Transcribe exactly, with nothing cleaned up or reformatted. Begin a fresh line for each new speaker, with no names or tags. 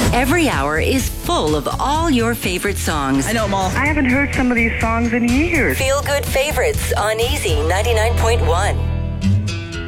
Every hour is full of all your favorite songs.
I know them all.
I haven't heard some of these songs in years.
Feel Good Favorites on Easy ninety-nine point one.